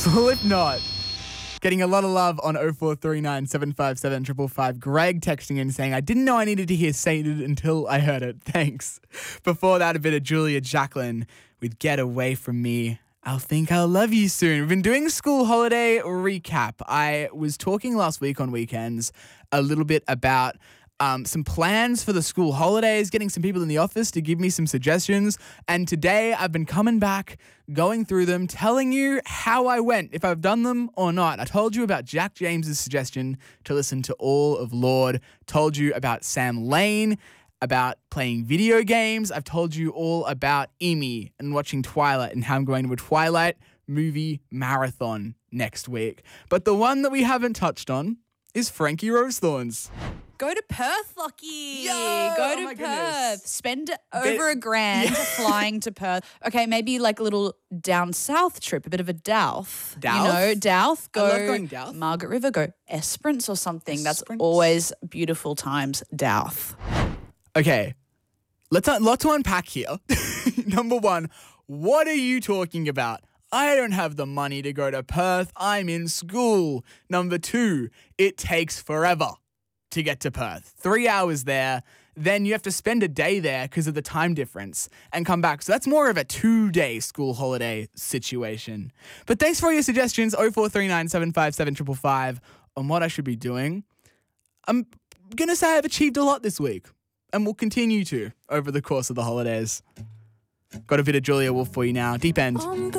Slipknot. Getting a lot of love on 0439 757 555. Greg texting in saying, I didn't know I needed to hear Sated until I heard it. Thanks. Before that, a bit of Julia Jacqueline with Get Away From Me. I'll think I'll love you soon. We've been doing school holiday recap. I was talking last week on Weekends a little bit about some plans for the school holidays, getting some people in the office to give me some suggestions. And today I've been coming back, going through them, telling you how I went, if I've done them or not. I told you about Jack James's suggestion to listen to all of Lorde. Told you about Sam Lane, about playing video games. I've told you all about Amy and watching Twilight and how I'm going to a Twilight movie marathon next week. But the one that we haven't touched on is Frankie Rosethorns. Go to Perth, Lockie. Yo, Go oh to my Perth. goodness. Spend over $1,000 flying to Perth. Okay, maybe like a little down south trip, a bit of a Douth. Douth? You know, Douth. Go I love going Douth. Margaret River, go Esperance or something. That's Esperance. always beautiful times, Douth. Okay, lot to unpack here. Number one, what are you talking about? I don't have the money to go to Perth. I'm in school. Number two, it takes forever to get to Perth. 3 hours there. Then you have to spend a day there because of the time difference and come back. So that's more of a 2-day school holiday situation. But thanks for all your suggestions, 0439 757 555, on what I should be doing. I'm going to say I've achieved a lot this week and will continue to over the course of the holidays. Got a bit of Julia Wolf for you now. Deep End.